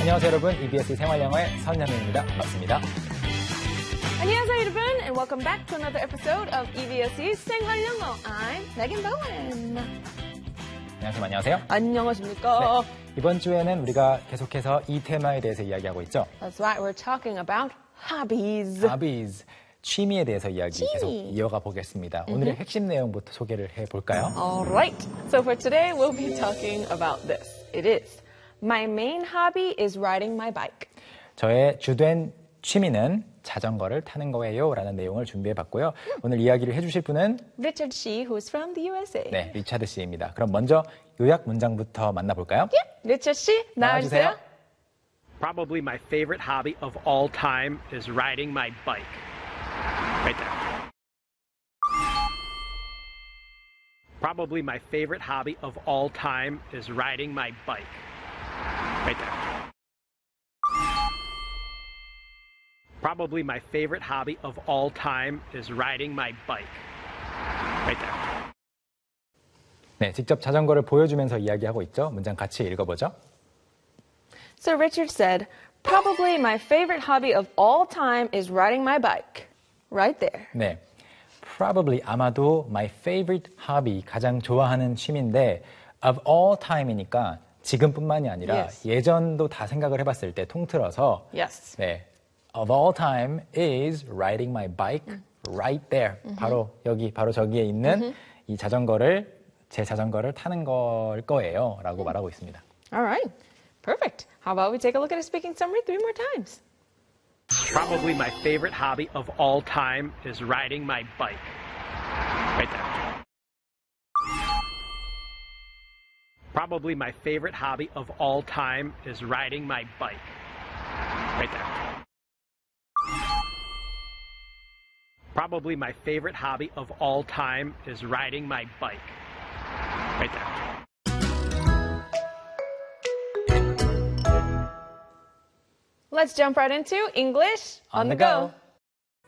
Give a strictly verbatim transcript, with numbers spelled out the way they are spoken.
안녕하세요 여러분, 이비에스 생활영어의 선현우입니다. 반갑습니다. 안녕하세요 여러분, and welcome back to another episode of 이비에스의 생활영어. I'm Megan Bowen. 안녕하세요. 안녕하세요. 안녕하십니까? 네, 이번 주에는 우리가 계속해서 이 테마에 대해서 이야기하고 있죠. That's right, we're talking about hobbies. Hobbies, 취미에 대해서 이야기 취미. 계속 이어가 보겠습니다. Mm-hmm. 오늘의 핵심 내용부터 소개를 해볼까요? Alright, so for today we'll be talking about this. It is, my main hobby is riding my bike. 저의 주된 취미는 자전거를 타는 거예요 라는 내용을 준비해봤고요. 오늘 이야기를 해주실 분은 Richard Shi, who's from the U S A. 네, 리차드 씨입니다. 그럼 먼저 요약 문장부터 만나볼까요? Yeah, Richard Shi, 나와주세요. Probably my favorite hobby of all time is riding my bike. Right there. Probably my favorite hobby of all time is riding my bike. Right there. Probably my favorite hobby of all time is riding my bike. Right there. 네, 직접 자전거를 보여주면서 이야기하고 있죠. 문장 같이 읽어보죠. So Richard said, probably my favorite hobby of all time is riding my bike. Right there. 네, probably 아마도 my favorite hobby, 가장 좋아하는 취미인데 of all time이니까 지금뿐만이 아니라 Yes. 예전도 다 생각을 해봤을 때 통틀어서 Yes. 네, of all time is riding my bike right there. Mm-hmm. 바로 여기, 바로 저기에 있는 mm-hmm. 이 자전거를 제 자전거를 타는 걸 거예요 라고 mm. 말하고 있습니다. Alright, perfect. How about we take a look at a speaking summary three more times. Probably my favorite hobby of all time is riding my bike. Right there. Probably my favorite hobby of all time is riding my bike. Right there. Probably my favorite hobby of all time is riding my bike. Right there. Let's jump right into English on, On the the go. go.